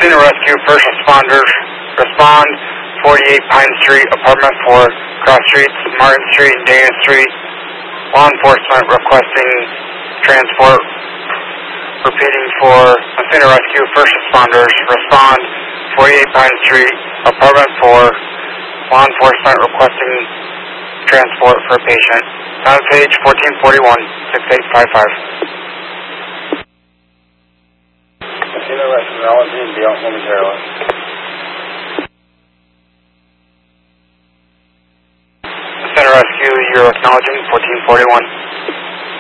Cena Rescue, first responders, respond 48 Pine Street, apartment 4, cross streets, Martin Street and Dana Street. Law enforcement requesting transport. Repeating for Cena Rescue, first responders, respond 48 Pine Street, apartment 4. Law enforcement requesting transport for a patient. Sound page 1441, 6855. Cena Rescue, acknowledging, be out momentarily. Cena Rescue, you're acknowledging 1441.